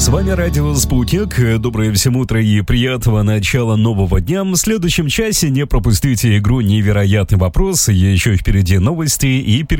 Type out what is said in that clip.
вами радио «Спутник». Доброе всем утро и приятного начала нового дня. В следующем часе не пропустите игру «Невероятный вопрос». Еще впереди новости и